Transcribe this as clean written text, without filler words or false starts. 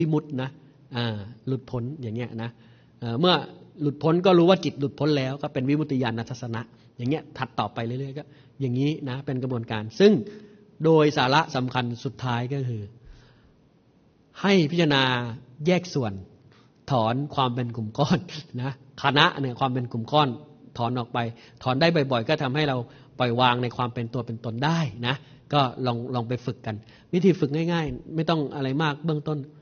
วิมุตตินะหลุดพ้นอย่างเงี้ยนะเมื่อหลุดพ้นก็รู้ว่าจิตหลุดพ้นแล้วก็เป็นวิมุตติญาณทัศนะอย่างเงี้ยถัดต่อไปเรื่อยๆก็อย่างนี้นะเป็นกระบวนการซึ่งโดยสาระสำคัญสุดท้ายก็คือให้พิจารณาแยกส่วนถอนความเป็นกลุ่มก้อนนะคณะเนี่ยความเป็นกลุ่มก้อนถอนออกไปถอนได้บ่อยๆก็ทำให้เราปล่อยวางในความเป็นตัวเป็นตนได้นะก็ลองไปฝึกกันวิธีฝึกง่ายๆไม่ต้องอะไรมากเบื้องต้น